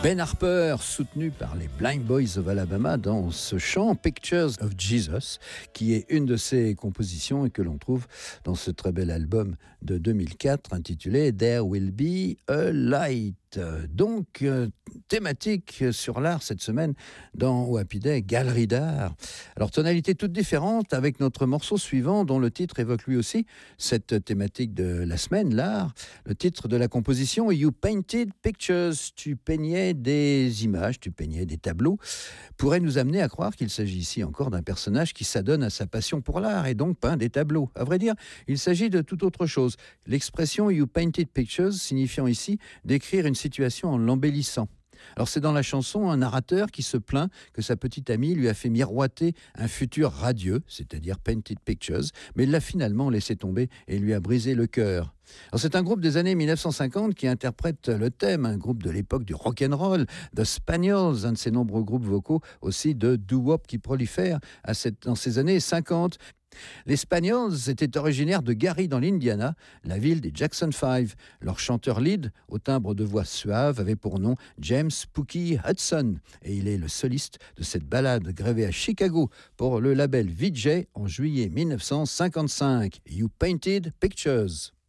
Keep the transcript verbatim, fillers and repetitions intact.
Ben Harper, soutenu par les Blind Boys of Alabama dans ce chant Pictures of Jesus, qui est une de ses compositions et que l'on trouve dans ce très bel album de deux mille quatre intitulé There Will Be a Light. Donc, euh, thématique sur l'art cette semaine dans Happy Day, Galerie d'art. Alors, tonalité toute différente avec notre morceau suivant dont le titre évoque lui aussi cette thématique de la semaine, l'art. Le titre de la composition, You Painted Pictures, tu peignais des images, tu peignais des tableaux, pourrait nous amener à croire qu'il s'agit ici encore d'un personnage qui s'adonne à sa passion pour l'art et donc peint des tableaux. À vrai dire, il s'agit de toute autre chose. L'expression You Painted Pictures signifiant ici d'écrire une situation en l'embellissant. Alors c'est dans la chanson un narrateur qui se plaint que sa petite amie lui a fait miroiter un futur radieux, c'est-à-dire Painted Pictures, mais il l'a finalement laissé tomber et lui a brisé le cœur. Alors c'est un groupe des années mille neuf cent cinquante qui interprète le thème, un groupe de l'époque du rock'n'roll, The Spaniels, un de ces nombreux groupes vocaux aussi de doo-wop qui prolifèrent à cette, dans ces années cinquante. Les Spaniels étaient originaires de Gary dans l'Indiana, la ville des Jackson Five. Leur chanteur lead, au timbre de voix suave, avait pour nom James Spooky Hudson et il est le soliste de cette ballade gravée à Chicago pour le label V J en juillet mille neuf cent cinquante-cinq. You Painted Pictures.